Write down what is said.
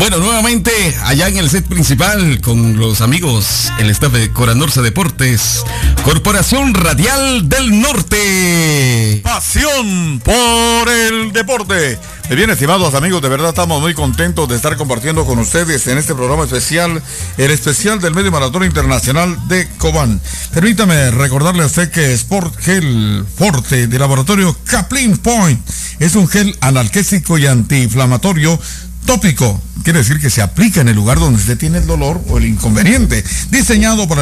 Bueno, nuevamente allá en el set principal con los amigos, el staff de Coranorsa Deportes, Corporación Radial del Norte. Pasión por el deporte. Bien, estimados amigos, de verdad estamos muy contentos de estar compartiendo con ustedes en este programa especial, el especial del Medio Maratón Internacional de Cobán. Permítame recordarle a usted que Sport Gel Forte de laboratorio Kaplan Point es un gel analgésico y antiinflamatorio tópico. Quiere decir que se aplica en el lugar donde usted tiene el dolor o el inconveniente. Diseñado para